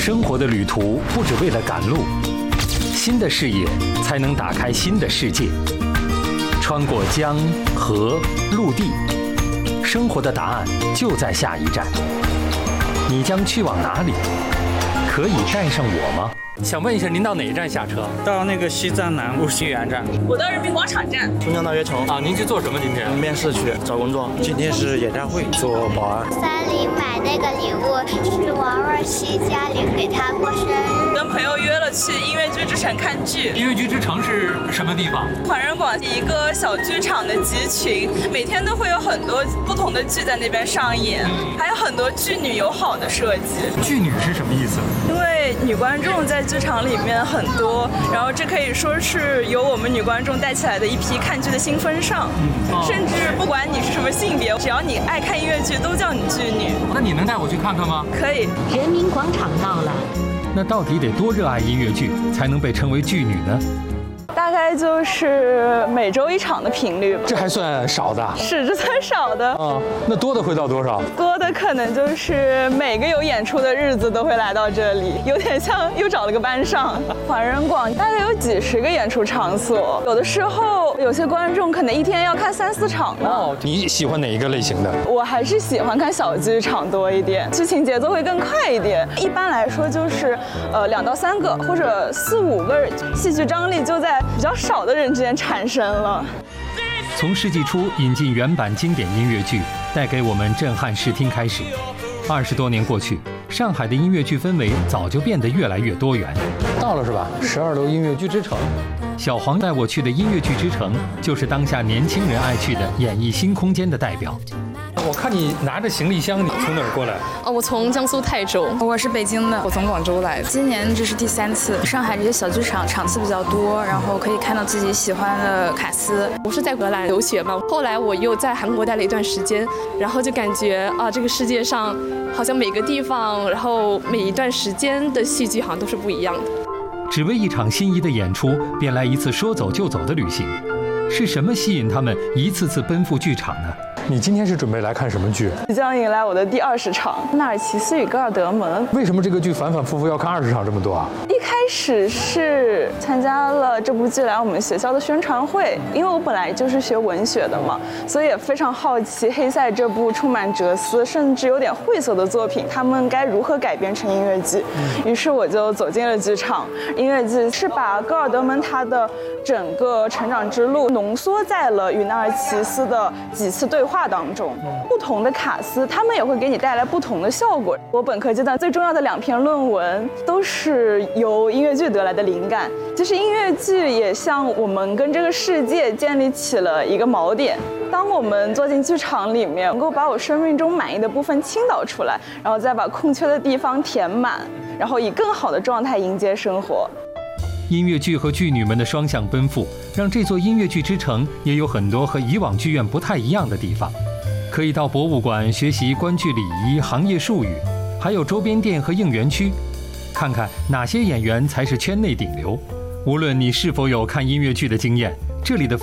生活的旅途不只为了赶路，新的视野才能打开新的世界。穿过江河陆地，生活的答案就在下一站。你将去往哪里？可以带上我吗？想问一下，您到哪一站下车？ 到那个西站南路西园站。 我到人民广场站。 松江到悦城。 啊，您去做什么？今天面试去找工作。 今天是演唱会，做保安。 3里买那个礼物是王若曦家里给她过生日。 跟朋友约了去音乐剧之城看剧。 音乐剧之城是什么地方？ 环人广一个小剧场的集群，每天都会有很多不同的剧在那边上演，还有很多剧女友好的设计。 剧女是什么意思？ 因为女观众在剧场里面很多，然后这可以说是由我们女观众带起来的一批看剧的新风尚。甚至不管你是什么性别，只要你爱看音乐剧，都叫你剧女。 那你能带我去看看吗？ 可以。 人民广场到了。 那到底得多热爱音乐剧，才能被称为剧女呢？ 大概就是每周1场的频率。 这还算少的？ 是，这算少的。 那多的会到多少？ 多的可能就是每个有演出的日子都会来到这里，有点像又找了个班上。环人广大概有几10个演出场所，有的时候有些观众可能一天要看3、4场呢。 你喜欢哪一个类型的？ 我还是喜欢看小剧场多一点，剧情节奏会更快一点。一般来说就是2到3个或者4、5个，戏剧张力就在比较少的人之间产生了。 从世纪初引进原版经典音乐剧，带给我们震撼视听开始，20多年过去，上海的音乐剧氛围早就变得越来越多元。到了是吧？12楼音乐剧之城，小黄带我去的音乐剧之城，就是当下年轻人爱去的演艺新空间的代表。我看你拿着行李箱，你从哪儿过来？ 我从江苏泰州。 我是北京的，我从广州来的。今年这是第3次。上海这些小剧场场次比较多，然后可以看到自己喜欢的卡司。 我是在荷兰留学嘛，后来我又在韩国待了一段时间，然后就感觉这个世界上好像每个地方，然后每一段时间的戏剧好像都是不一样的。 只为一场心仪的演出，便来一次说走就走的旅行，是什么吸引他们一次次奔赴剧场呢？你今天是准备来看什么剧？ 即将迎来我的第20场《纳尔齐斯与戈尔德门》。 为什么这个剧反反复复要看20场这么多啊？ 一开始是参加了这部剧来我们学校的宣传会，因为我本来就是学文学的嘛，所以也非常好奇黑塞这部充满哲思甚至有点晦涩的作品，他们该如何改编成音乐剧。于是我就走进了剧场。音乐剧是把戈尔德门他的整个成长之路浓缩在了与纳尔齐斯的几次对话当中。不同的卡司，他们也会给你带来不同的效果。我本科阶段最重要的2篇论文都是由音乐剧得来的灵感。其实音乐剧也像我们跟这个世界建立起了一个锚点。当我们坐进剧场里面，能够把我生命中满意的部分倾倒出来，然后再把空缺的地方填满，然后以更好的状态迎接生活。 音乐剧和剧女们的双向奔赴，让这座音乐剧之城也有很多和以往剧院不太一样的地方。可以到博物馆学习观剧礼仪、行业术语，还有周边店和应援区，看看哪些演员才是圈内顶流。无论你是否有看音乐剧的经验，这里的